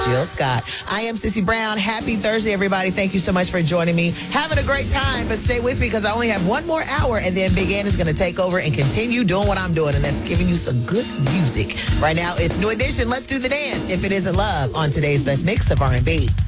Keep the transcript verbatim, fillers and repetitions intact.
Jill Scott. I am Sissy Brown. Happy Thursday, everybody. Thank you so much for joining me. Having a great time, but stay with me because I only have one more hour, and then Big Ann is going to take over and continue doing what I'm doing, and that's giving you some good music. Right now, it's New Edition. Let's do the dance. If it isn't love on today's best mix of R and B.